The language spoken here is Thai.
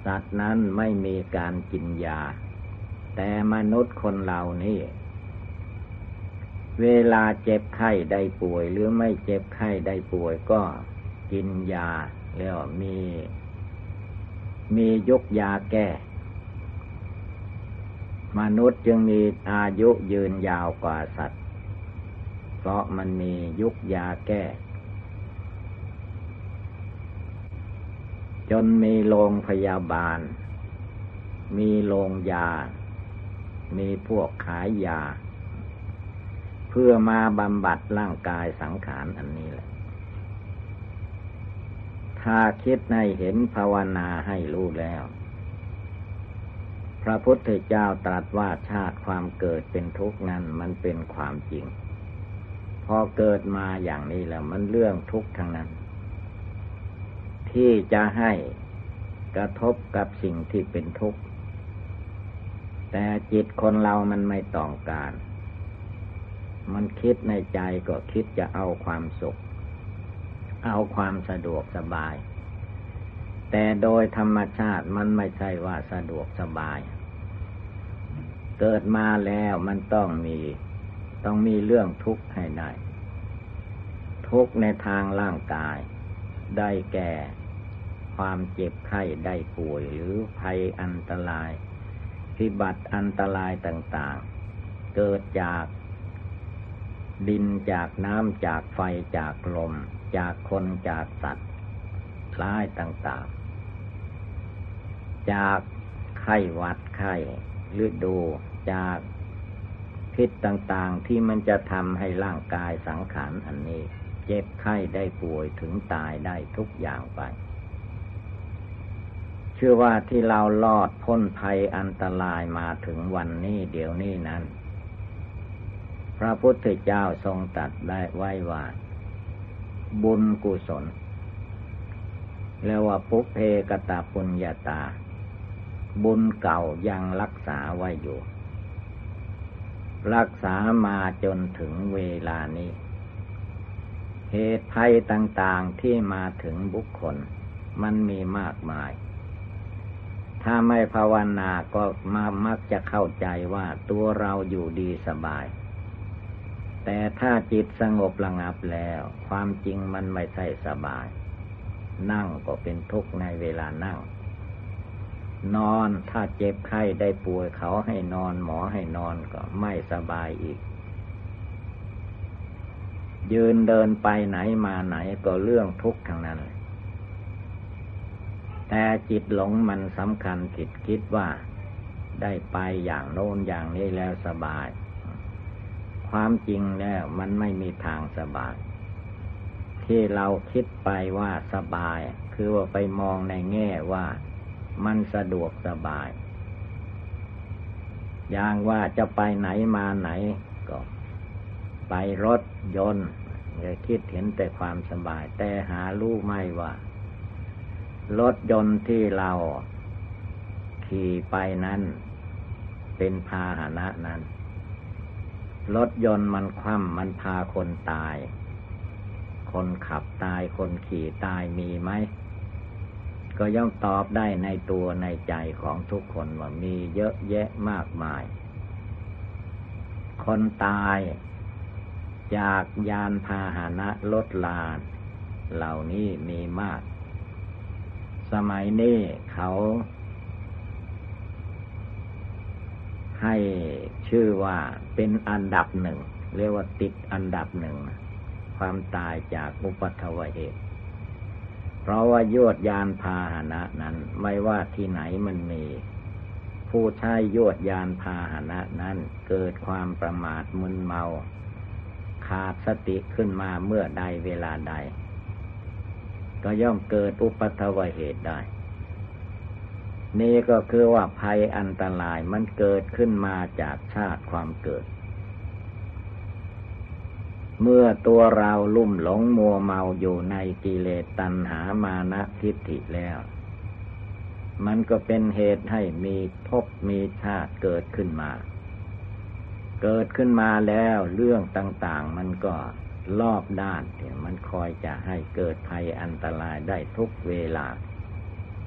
สัตว์นั้นไม่มีการกินยาแต่มนุษย์คนเรานี่เวลาเจ็บไข้ได้ป่วยหรือไม่เจ็บไข้ได้ป่วยก็กินยาแล้วมียุกยาแก้มนุษย์จึงมีอายุยืนยาวกว่าสัตว์เพราะมันมียุกยาแก้จนมีโรงพยาบาลมีโรงยามีพวกขายยาเพื่อมาบำบัดร่างกายสังขารอันนี้แหละถ้าคิดให้เห็นภาวนาให้รู้แล้วพระพุทธเจ้าตรัสว่าชาติความเกิดเป็นทุกข์นั้นมันเป็นความจริงพอเกิดมาอย่างนี้แล้วมันเรื่องทุกข์ทั้งนั้นที่จะให้กระทบกับสิ่งที่เป็นทุกข์แต่จิตคนเรามันไม่ต้องการมันคิดในใจก็คิดจะเอาความสุขเอาความสะดวกสบายแต่โดยธรรมชาติมันไม่ใช่ว่าสะดวกสบายเกิดมาแล้วมันต้องมีเรื่องทุกข์ให้ได้ทุกข์ในทางร่างกายได้แก่ความเจ็บไข้ได้ป่วยหรือภัยอันตรายพิบัติอันตรายต่างๆเกิดจากดินจากน้ำจากไฟจากลมจากคนจากสัตว์ร้ายต่างๆจากไข้หวัดไข้ฤดูจากพิษต่างๆที่มันจะทำให้ร่างกายสังขารอันนี้เจ็บไข้ได้ป่วยถึงตายได้ทุกอย่างไปเชื่อว่าที่เรารอดพ้นภัยอันตรายมาถึงวันนี้เดี๋ยวนี้นั้นพระพุทธเจ้าทรงตรัสได้ไว้ว่าบุญกุศลเรียกว่าปุพเพกตปุญญาตาบุญเก่ายังรักษาไว้อยู่รักษามาจนถึงเวลานี้เหตุภัยต่างๆที่มาถึงบุคคลมันมีมากมายถ้าไม่ภาวนาก็มักจะเข้าใจว่าตัวเราอยู่ดีสบายแต่ถ้าจิตสงบระงับแล้วความจริงมันไม่ใช่สบายนั่งก็เป็นทุกข์ในเวลานั่งนอนถ้าเจ็บไข้ได้ป่วยเขาให้นอนหมอให้นอนก็ไม่สบายอีกยืนเดินไปไหนมาไหนก็เรื่องทุกข์ทั้งนั้นแต่จิตหลงมันสำคัญผิดคิดว่าได้ไปอย่างโน้นอย่างนี้แล้วสบายความจริงแล้วมันไม่มีทางสบายที่เราคิดไปว่าสบายคือว่าไปมองในแง่ว่ามันสะดวกสบายอย่างว่าจะไปไหนมาไหนก็ไปรถยนต์คิดเห็นแต่ความสบายแต่หารู้ไหมว่ารถยนต์ที่เราขี่ไปนั้นเป็นพาหนะนั้นรถยนต์มันคว่ำมันพาคนตายคนขับตายคนขี่ตายมีไหมก็ย่อมตอบได้ในตัวในใจของทุกคนว่ามีเยอะแยะมากมายคนตายจากยานพาหนะรถลาเหล่านี้มีมากสมัยนี้เขาให้ชื่อว่าเป็นอันดับหนึ่งเรียกว่าติดอันดับหนึ่งความตายจากอุปัฏฐวเหตุเพราะว่ายวดยานพาหนะนั้นไม่ว่าที่ไหนมันมีผู้ใช้ยวดยานพาหนะนั้นเกิดความประมาทมึนเมาขาดสติขึ้นมาเมื่อใดเวลาใดก็ย่อมเกิดอุปัฏฐวเหตุได้นี่ก็คือว่าภัยอันตรายมันเกิดขึ้นมาจากชาติความเกิดเมื่อตัวเราลุ่มหลงมัวเมาอยู่ในกิเลสตัณหามานะทิฏฐิแล้วมันก็เป็นเหตุให้มีภพมีชาติเกิดขึ้นมาแล้วเรื่องต่างๆมันก็รอบด้านมันคอยจะให้เกิดภัยอันตรายได้ทุกเวลา